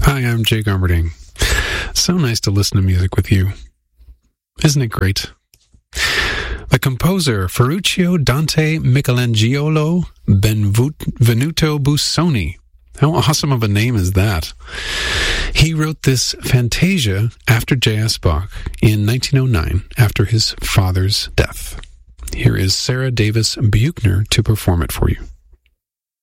Hi, I'm Jay Garberding. So nice to listen to music with you. Isn't it great? The composer Ferruccio Dante Michelangelo Benvenuto Busoni. How awesome of a name is that? He wrote this Fantasia after J.S. Bach in 1909 after his father's death. Here is Sarah Davis Buchner to perform it for you.